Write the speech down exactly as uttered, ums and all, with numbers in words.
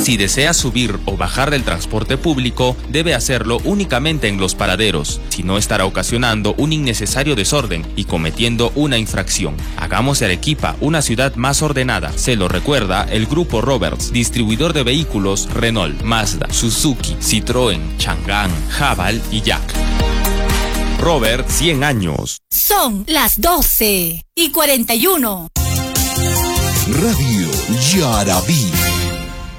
Si desea subir o bajar del transporte público, debe hacerlo únicamente en los paraderos, si no estará ocasionando un innecesario desorden y cometiendo una infracción. Hagamos de Arequipa una ciudad más ordenada. Se lo recuerda el Grupo Roberts, distribuidor de vehículos Renault, Mazda, Suzuki, Citroën, Chang'an, Haval y Jack. Robert, cien años. Son las doce y cuarenta y uno. Radio Yarabí.